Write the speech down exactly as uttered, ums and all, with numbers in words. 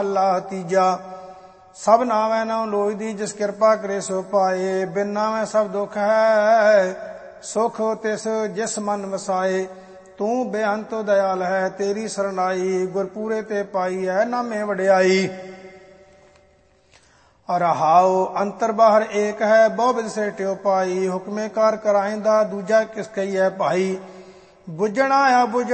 ਅੱਲਾ ਤੀਜਾ। ਸਭ ਨਾਵੇਂ ਨਾਉ ਲੋਚਦੀ ਜਿਸ ਕਿਰਪਾ ਕਰੇ ਸੋ ਪਾਏ। ਬਿਨ ਨਾਵੇਂ ਸਭ ਦੁੱਖ ਹੈ ਸੁਖ ਤਿਸ ਜਿਸ ਮਨ ਵਸਾਏ। ਤੂੰ ਬੇਅੰਤ ਦਇਆਲ ਹੈ ਤੇਰੀ ਸਰਨਾਈ। ਗੁਰਪੂਰੇ ਤੇ ਪਾਈ ਹੈ ਨਾਮੇ ਵਡਿਆਈ। ਰਹਾਉ ਅੰਤਰ ਬਾਹਰ ਏਕ ਹੈ ਬਹੁ ਬਿਧ ਸੇ ਟਿਉ ਪਾਈ। ਹੁਕਮੇ ਕਾਰ ਕਰਾਇੰਦਾ ਦੂਜਾ ਕਿਸ ਕਹੀਐ ਭਾਈ। ਬੁੱਝਣਾ ਆ ਬੁੱਝ